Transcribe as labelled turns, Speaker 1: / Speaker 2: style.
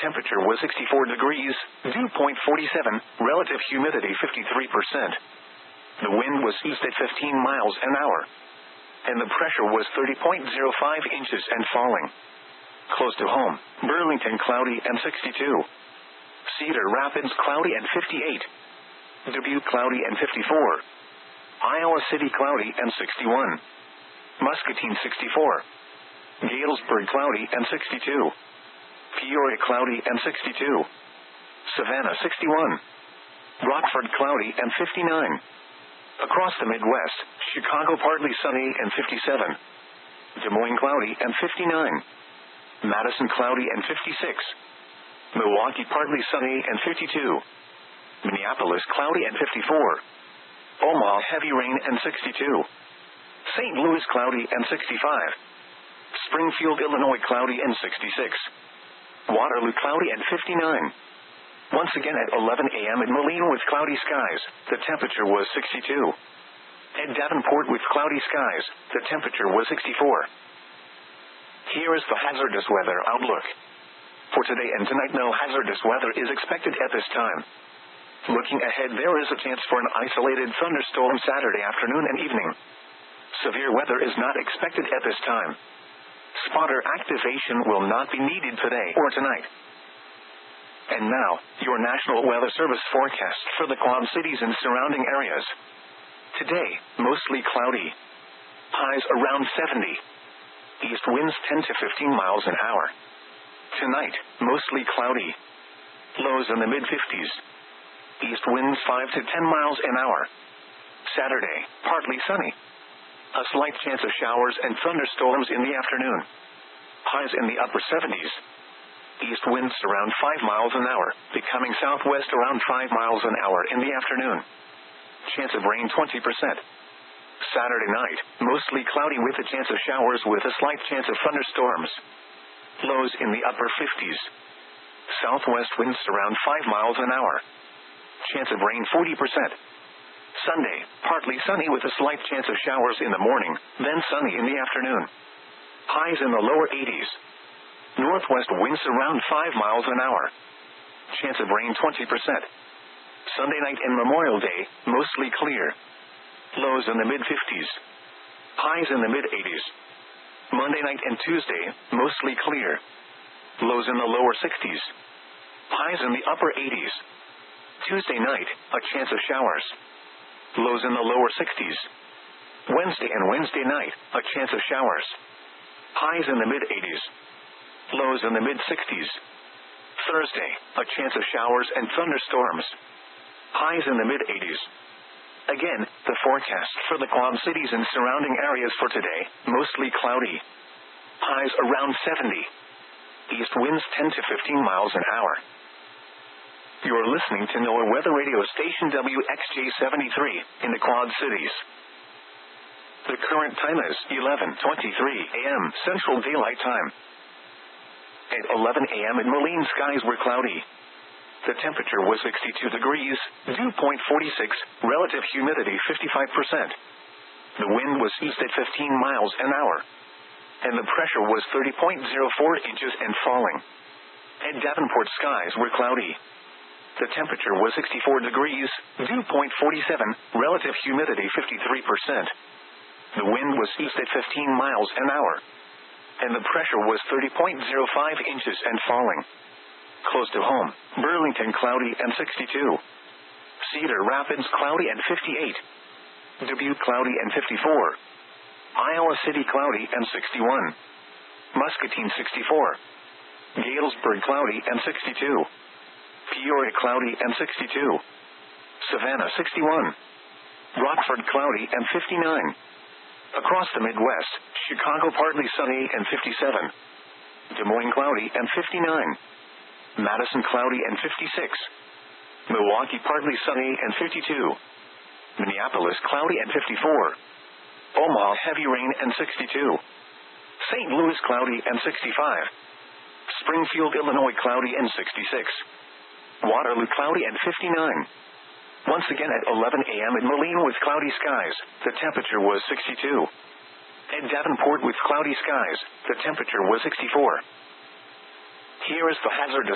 Speaker 1: temperature was 64 degrees, dew point 47, relative humidity 53%. The wind was east at 15 miles an hour. And the pressure was 30.05 inches and falling. Close to home, Burlington cloudy and 62. Cedar Rapids cloudy and 58. Dubuque cloudy and 54. Iowa City cloudy and 61. Muscatine 64. Galesburg cloudy and 62. Peoria cloudy and 62. Savannah 61. Rockford cloudy and 59. Across the Midwest, Chicago partly sunny and 57. Des Moines cloudy and 59. Madison cloudy and 56. Milwaukee partly sunny and 52. Minneapolis cloudy and 54. Omaha heavy rain and 62. St. Louis cloudy and 65. Springfield, Illinois cloudy and 66. Waterloo cloudy and 59. Once again at 11 a.m. in Moline with cloudy skies, the temperature was 62. At Davenport with cloudy skies, the temperature was 64. Here is the hazardous weather outlook. For today and tonight, no hazardous weather is expected at this time. Looking ahead, there is a chance for an isolated thunderstorm Saturday afternoon and evening. Severe weather is not expected at this time. Spotter activation will not be needed today or tonight. And now, your National Weather Service forecast for the Quad Cities and surrounding areas. Today, mostly cloudy. Highs around 70. East winds 10 to 15 miles an hour. Tonight, mostly cloudy. Lows in the mid-50s. East winds 5 to 10 miles an hour. Saturday, partly sunny. A slight chance of showers and thunderstorms in the afternoon. Highs in the upper 70s. East winds around 5 miles an hour, becoming southwest around 5 miles an hour in the afternoon. Chance of rain 20%. Saturday night, mostly cloudy with a chance of showers with a slight chance of thunderstorms. Lows in the upper 50s. Southwest winds around 5 miles an hour. Chance of rain 40%. Sunday, partly sunny with a slight chance of showers in the morning, then sunny in the afternoon. Highs in the lower 80s. Northwest winds around 5 miles an hour. Chance of rain 20%. Sunday night and Memorial Day, mostly clear. Lows in the mid-50s. Highs in the mid-80s. Monday night and Tuesday, mostly clear. Lows in the lower 60s. Highs in the upper 80s. Tuesday night, a chance of showers. Lows in the lower 60s. Wednesday and Wednesday night, a chance of showers. Highs in the mid-80s. Lows in the mid-60s. Thursday, a chance of showers and thunderstorms. Highs in the mid-80s. Again, the forecast for the Quad Cities and surrounding areas for today, mostly cloudy. Highs around 70. East winds 10 to 15 miles an hour. You're listening to NOAA Weather Radio Station WXJ73 in the Quad Cities. The current time is 11:23 a.m. Central Daylight Time. At 11 a.m. in Moline, skies were cloudy. The temperature was 62 degrees, dew point 46, relative humidity 55%. The wind was east at 15 miles an hour. And the pressure was 30.04 inches and falling. At Davenport, skies were cloudy. The temperature was 64 degrees, dew point 47, relative humidity 53%. The wind was east at 15 miles an hour. And the pressure was 30.05 inches and falling. Close to home, Burlington cloudy and 62. Cedar Rapids cloudy and 58. Dubuque cloudy and 54. Iowa City cloudy and 61. Muscatine 64. Galesburg cloudy and 62. Peoria cloudy and 62. Savannah 61. Rockford cloudy and 59. Across the Midwest, Chicago partly sunny and 57. Des Moines cloudy and 59. Madison cloudy and 56. Milwaukee partly sunny and 52. Minneapolis cloudy and 54. Omaha heavy rain and 62. St. Louis cloudy and 65. Springfield, Illinois cloudy and 66. Waterloo cloudy and 59. Once again at 11 a.m. in Moline with cloudy skies, the temperature was 62. At Davenport with cloudy skies, the temperature was 64. Here is the hazardous